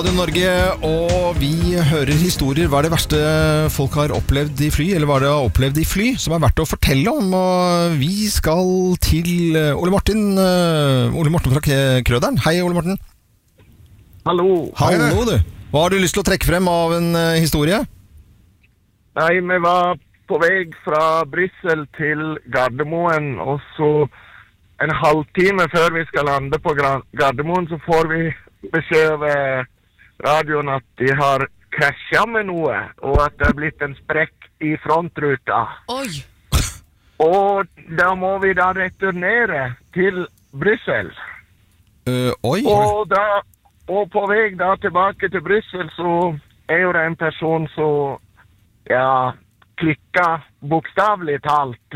Radio Norge, og vi hører historier. Hva er det verste folk har opplevd i fly, eller hva er det har opplevd i fly, som er verdt å fortelle om? Og vi skal til Ole Martin fra Krøderen. Hei, Ole Martin. Hallo. Hallo, du. Hva har du lyst til å trekke frem av en historie? Nei, vi var på vei fra Brussel til Gardermoen, og så en halvtime før vi skal lande på Gardermoen, så får vi beskjed over radioen at de har krasjet med noe, og at det har blitt en sprekk i frontruta. Oi! Og da må vi da returnere til Brussel. Oi. Og på vei da tilbake til Brussel, så er jo det en person som klikka bokstavlig talt.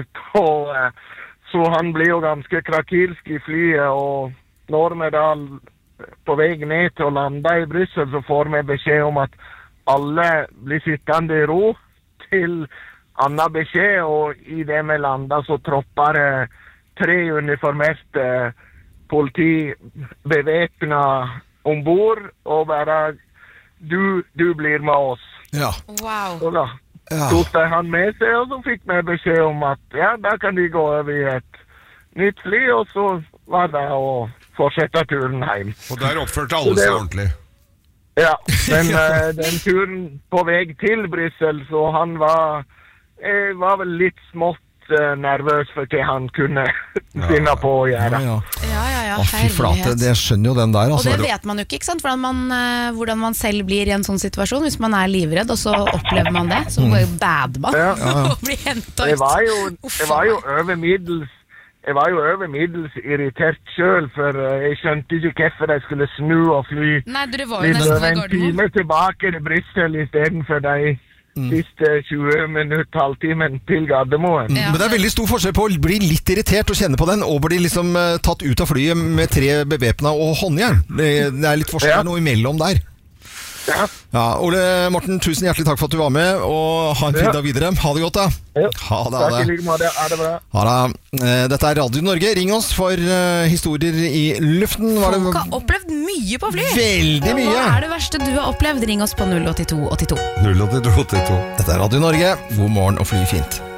Så han blir jo ganske krakilsk i flyet, og når vi da på vei ned til å lande i Brussel, så får vi beskjed om at alle blir sittende i ro til annen beskjed, og i det vi lander så tropper 3 uniformerte politi bevæpnet ombord, og bare du blir med oss. Ja. Wow. Og da tok de han med seg, og så fikk vi beskjed om at da kan de gå over i et nytt fly, og så var det å fortsette turen hjem. Og der oppførte alle seg ordentlig. Ja, men den turen på vei til Brussel, så han var vel litt smått nervøs for hva han kunne finne på å gjøre. Ja, fy flate, det skjønner jo den der. Og Altså. det vet man jo ikke, sant? Hvordan man selv blir i en sånn situasjon. Hvis man er livredd, og så opplever man det, så bader man og blir hentet ut. Jeg var jo over middels irritert selv, for jeg skjønte ikke hvorfor jeg skulle snu og fly. Nei, dere var jo nesten ved en Gardermoen. time tilbake til Brussel i stedet for de siste 20 minutter, halvtimen til Gardermoen. Ja. Men det er veldig stor forskjell på å bli litt irritert og kjenne på den, og bli liksom tatt ut av flyet med 3 bevæpna og håndjern. Det er litt forskjell noe imellom der. Ja, Ole Morten, tusen hjertelig takk for at du var med, og ha en fin dag videre. Ha det godt da. Ja. Ha det. Takk i like måte. Ha det bra. Ha det. Dette er Radio Norge. Ring oss for historier i luften. Folk har opplevd mye på fly. Veldig mye. Hva er det verste du har opplevd? Ring oss på 08282. 08282. Dette er Radio Norge. God morgen og fly fint.